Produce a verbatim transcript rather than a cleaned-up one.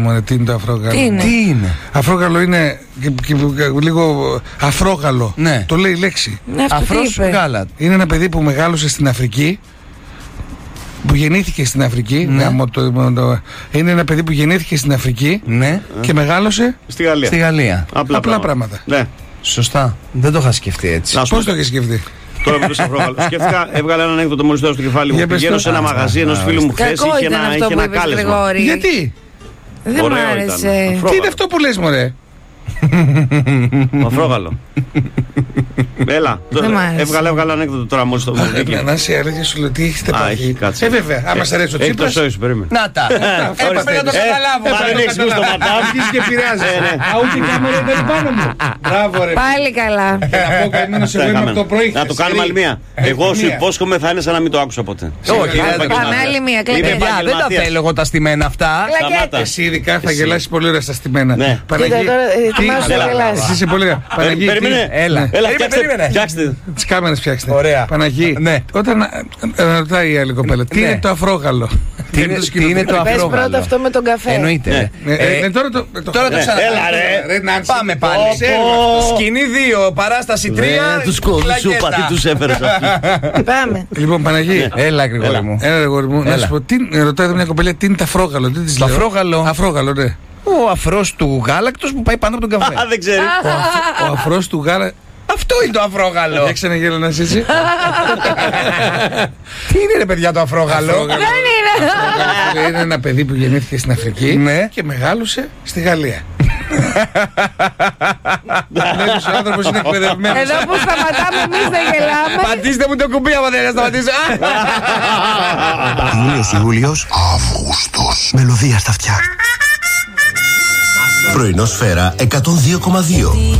μου, τι είναι το αφρόγαλο. Τι είναι? Τι είναι? Αφρόγαλο είναι και, και, και, λίγο αφρόγαλο. Ναι. Το λέει η λέξη. Ναι, αυτό τι Αφρός είπε? γάλα. Είναι ένα παιδί που μεγάλωσε στην Αφρική. Που γεννήθηκε στην Αφρική. Ναι. Ναι, το, το, είναι ένα παιδί που γεννήθηκε στην Αφρική. Ναι. Και μεγάλωσε Στη Γαλλία. Στη Γαλλία. Απλά, απλά πράγματα. πράγματα. Ναι. Σωστά. Δεν το είχα σκεφτεί έτσι. Να σου Πώς πω- το έχεις σκεφτεί? Τώρα που το αφρόγαλο. Σκέφτηκα, έβγαλε ένα ανέκδοτο μόλις τώρα στο κεφάλι μου. Για πες Πηγαίνω το. σε ένα Α, μαγαζί α, ενός α, φίλου μου χθες. Κακό Είχε ήταν ένα, αυτό είχε που ένα είπες, κάλεσμα. Γρηγόρη. Γιατί? Δεν μ' Ωραίο ήταν. άρεσε. Αφρόγαλο. Τι είναι αυτό που λες, μωρέ? Αφρόγαλο. Έλα. Δεν μ' άρεσε. Έβγαλε, έβγαλε ανέκδοτο τώρα μόλις το μου. Ε, Να σε αλήθεια σου λέω, τι έχετε Α, πάθει? έχει κάτσει. Ε, βέβαια, άμα σ' αρέσει ο Έχει το Τσίπρας. σόι σου, περίμενε. Να τα. Έπρεπε να το Ε, καταλάβω. Μα δεν έχεις γούστο ματάμ. Αρχίζει και επηρεάζει. Ε, ναι. Α, ούτε η κάμερα ήταν πάνω μου. Μπράβο, ρε. Πάλι καλά. Και να πω καημένος εγώ είμαι από το πρωί. Να το κάνουμε άλλη μία. Εγώ σου υπόσχομαι θα είναι σαν να μην το άκουσα ποτέ. Όχι, Είμαι δεν το επαγγελματίας. Πάμε άλλη μία, κλαίτε. Είμαι Παιδιά, δεν τα επαγγελματίας. θέλω εγώ τα στημένα αυτά. Σταμάτα. Εσύ ειδικά θα γελάσει πολύ ωραία στα στημένα. Ναι. Παναγί, Κοίτα τώρα, ετοιμάσου Έλα. να γελάσεις. εσύ είσαι πολύ ωραία. Παναγί, τι- Περίμενε. Έλα. Έλα, Περίμενε, φτιάξτε. περίμενε. Φτιάξτε. τις κάμερες φτιάξτε. Ωραία. Παναγί, Ναι. όταν ε, ε, ρωτάει η άλλη κοπέλα, τι Ναι. είναι το αφρόγαλο? Τι είναι- τι είναι το Πες αφρόγαλο? πρώτα αυτό με τον καφέ. Εννοείται. Ε, ε, ε, Τώρα το το- Τώρα το Ναι, ξανα... έλα, ρε. Ρε, Νάνση, Πάμε το πάλι. ξέρουμε αυτό. Σκηνή δύο, παράσταση τρία. Ε, τους κόβεις σου, κλακέτα. πατή τους έφερες αυτούς. Πάμε. Λοιπόν, Παναγί, Έλα, Γρηγόρη μου. ένα γρηγόρι μου, να Έλα. σου πω, τι, ε, ρωτάει εδώ μια κοπέλα, τι είναι το αφρόγαλο? Τι της Το λέω? αφρόγαλο. Αφρόγαλο, ναι. Ο αφρός του γάλακτος που πάει πάνω από τον καφέ. Α, δεν ξέρει. Ο, αφ- ο αφρός του γάλα. Αυτό είναι το αφρόγαλο. Για ξαναγέλα να εσύ. Τι είναι ρε παιδιά το αφρόγαλο? Αφρόγαλο. Δεν είναι. Αφρόγαλο είναι ένα παιδί που γεννήθηκε στην Αφρική Ναι. και μεγάλωσε στη Γαλλία. Βλέπεις, ο άνθρωπος είναι εκπαιδευμένος. Εδώ που σταματάμε εμείς δεν γελάμε. Πατήστε μου το κουμπί άμα δεν να σταματήσω. Ιούλιος, Ιούλιος, Αύγουστος. Μελωδία στα αυτιά. Πρωινό Σφαίρα εκατόν δύο κόμμα δύο.